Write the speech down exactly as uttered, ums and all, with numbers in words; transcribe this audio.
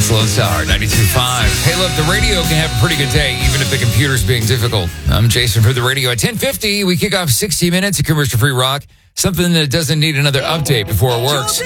Slow Tower, ninety-two point five. Hey, look, the radio can have a pretty good day, even if the computer's being difficult. I'm Jason for the radio. At ten fifty, we kick off sixty minutes of commercial-free rock, something that doesn't need another update before it works.